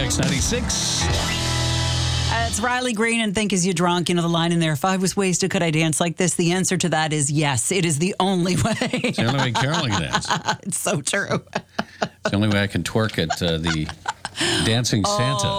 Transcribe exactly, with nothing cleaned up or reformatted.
X ninety-six. Uh, it's Riley Green and Think Is You Drunk. You know the line in there, if I was wasted, could I dance like this? The answer to that is yes. It is the only way. It's the only way Carolyn can dance. It's so true. It's the only way I can twerk at uh, the Dancing Santa.